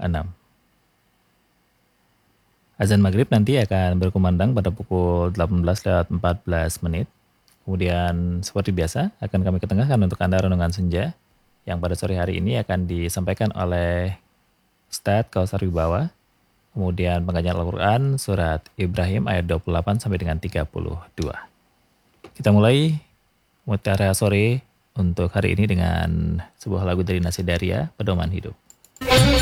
Azan maghrib nanti akan berkumandang pada pukul 18:14. Kemudian seperti biasa akan kami ketengahkan untuk Anda renungan senja yang pada sore hari ini akan disampaikan oleh Ustadz Kausar Wibawa. Kemudian pengajian Al-Quran surat Ibrahim ayat 28 sampai dengan 32. Kita mulai mutiara sore untuk hari ini dengan sebuah lagu dari Nasidaria, Pedoman Hidup.